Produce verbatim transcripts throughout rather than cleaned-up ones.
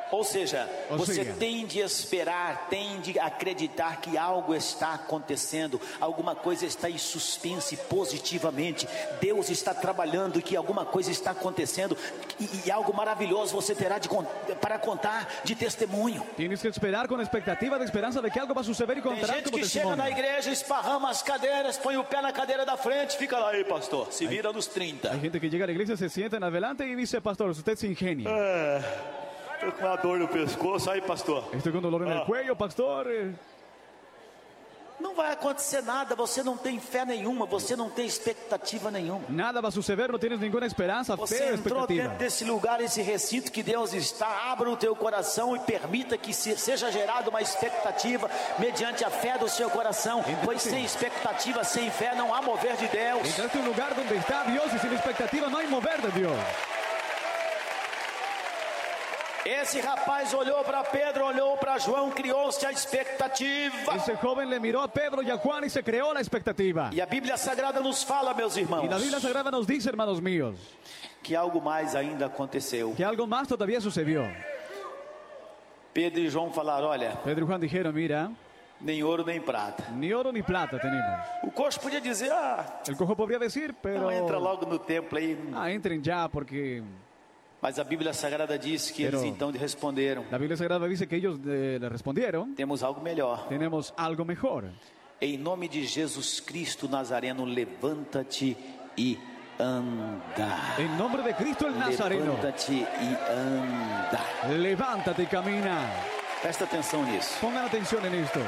Ou seja, Ou você seja, tem de esperar, tem de acreditar que algo está acontecendo, alguma coisa está em suspense positivamente. Deus está trabalhando, que alguma coisa está acontecendo e, e algo maravilhoso você terá de, para contar de testemunho. Tienes que esperar con expectativa de esperanza de que algo va a suceder y Tem contarás gente como que chega na testimonio. igreja, esparrama as cadeiras, põe o pé na cadeira da frente, fica lá, aí pastor, se vira nos trinta. Hay gente que llega a la iglesia, se sienta en adelante y dice, pastor, usted se ingenia. É, tô com uma dor no pescoço, aí pastor. Estoy con dolor en el Ah. cuello, pastor. eh, Não vai acontecer nada, você não tem fé nenhuma, você não tem expectativa nenhuma. Nada va a suceder, no tienes ninguna esperanza, Você fe o entrou expectativa. dentro desse lugar, esse recinto que Deus está, abra o teu coração e permita que se- seja gerada uma expectativa mediante a fé do seu coração, pois sem expectativa, sem fé não há mover de Deus. Entraste a un lugar donde está Dios y sin expectativa no hay mover de Dios. Esse rapaz olhou para Pedro, olhou para João, criou-se a expectativa. Ese joven le miró a Pedro y a Juan y se creó la expectativa. E a Bíblia Sagrada nos fala, meus irmãos, Y la Biblia Sagrada nos dice, hermanos míos, que algo mais ainda aconteceu. que algo más todavía sucedió. Pedro e João falaram, olha, Pedro y Juan dijeron, mira, nem ouro nem prata. ni oro ni plata tenemos. O coxo podia dizer, ah, El cojo podría decir, pero... não, entra logo no templo aí. Ah, entren ya porque... Mas a Bíblia Sagrada diz que Pero- eles então responderam, La Biblia Sagrada dice que ellos eh, le respondieron, temos algo melhor. tenemos algo mejor. Em nome de Jesus Cristo Nazareno, levanta-te e anda. En nombre de Cristo el Nazareno, Levanta-te e anda. levántate y camina. Presta atenção nisso. Pongan atención en esto.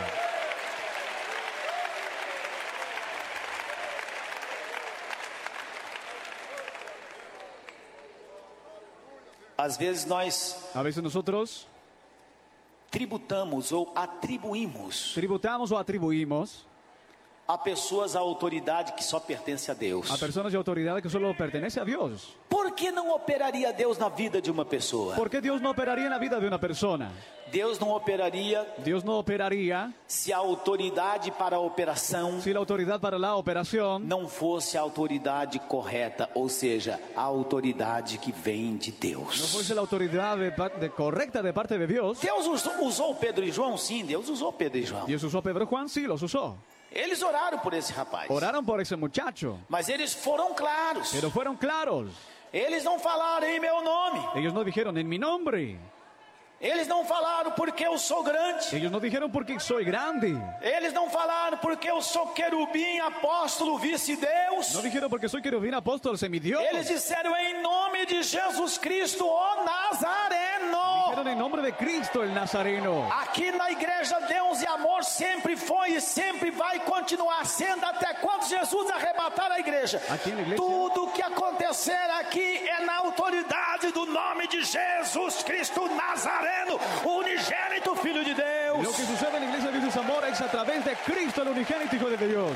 Às vezes nós A veces nosotros tributamos ou atribuímos tributamos o atribuimos a pessoas a autoridade que só pertence a Deus. a personas y autoridades que solo pertenece a Dios. Por que não operaria Deus na vida de uma pessoa? ¿Por qué Dios no operaría en la vida de una persona? Deus não operaria Dios no operaría se a autoridade para a operação si la autoridad para la operación não fosse a autoridade correta, ou seja, a autoridade que vem de no Deus. fuese la autoridad de par- de- correcta de parte de Dios. Deus usou, usou Pedro e João? Sim, Deus usou Pedro e João. Dios usó a Pedro y Juan, sí, los usó. Eles oraram por esse rapaz, Oraron por ese muchacho, mas eles foram claros. pero fueron claros. Eles não falaram em meu nome. Ellos no dijeron en mi nombre. Eles não falaram porque eu sou grande. Ellos no dijeron porque soy grande. Eles não falaram porque eu sou querubim, apóstolo, vice-deus. No dijeron porque soy querubín, apóstol, semidios. Eles disseram em nome de Jesus Cristo, o Nazareno. Dijeron en nombre de Cristo el Nazareno. Aqui na igreja, Deus e amor sempre foi e sempre vai continuar sendo até quando Jesus arrebatar a igreja. Aqui na igreja- Tudo que acontecer aqui é na autoridade do nome de Jesus Cristo Nazareno, o unigênito Filho de Lo Deus. que sucede en la iglesia de Dios Amor es a través de Cristo, el unigénito Hijo de Dios.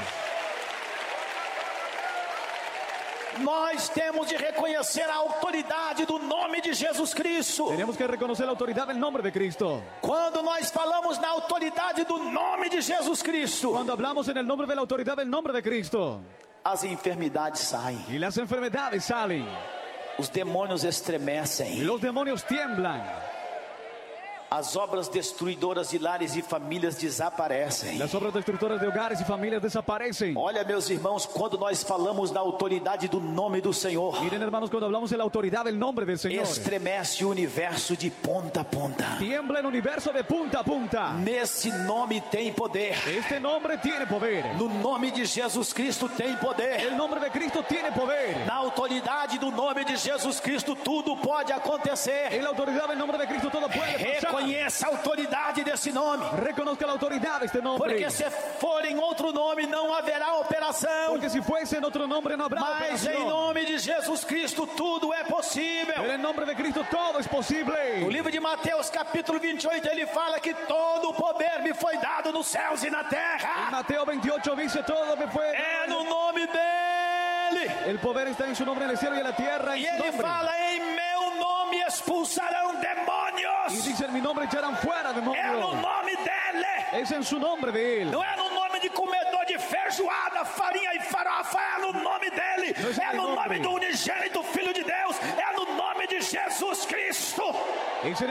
Nós temos de reconhecer a autoridade do nome de Jesus Cristo. Tenemos que reconocer la autoridad del nombre de Cristo. Quando nós falamos na autoridade do nome de Jesus Cristo, Cuando hablamos en el nombre de la autoridad del nombre de Cristo, as enfermidades saem, y las enfermedades salen, os demônios y estremecem, los demonios tiemblan, as obras destruidoras de lares e famílias desaparecem. las obras destructoras de hogares y familias desaparecen. Olha, meus irmãos, quando nós falamos da autoridade do nome do Senhor, Miren, hermanos, cuando hablamos de la autoridad del nombre del Señor, estremece o universo de ponta a ponta. tiembla el universo de punta a punta. Nesse nome tem poder. Este nombre tiene poder. No nome de Jesus Cristo tem poder. El nombre de Cristo tiene poder. Na autoridade do nome de Jesus Cristo tudo pode acontecer. En la autoridad del nombre de Cristo todo puede pasar. Reconheça a autoridade desse nome. Reconozca la autoridad de este nombre. Porque se for em outro nome não haverá operação. Porque si fuese en otro nombre no habrá Mas em operación. nome de Jesus Cristo tudo é possível. Pero en nombre de Cristo todo es No posible. livro de Mateus capítulo vinte e oito ele fala que todo o poder me foi dado nos céus e na En terra. Mateo veintiocho dice todo me fue. É no nome dele. El poder está en su nombre en el cielo y en la tierra. E En su ele nombre. fala em meu nome expulsarão Y demônios. dice en mi nombre echarán fuera É no demonios. nome dele. Es en su nombre de él. Não é no nome de comedor de feijoada, farinha e farofa, é no nome dele, Não é é no nome. nome do unigênito Filho de Deus, é no nome de Jesus Cristo. Es en